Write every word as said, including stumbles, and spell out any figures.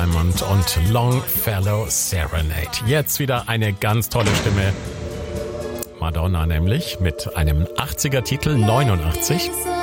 Diamond und Longfellow Serenade. Jetzt wieder eine ganz tolle Stimme. Madonna nämlich mit einem achtziger Titel, neunundachtzig.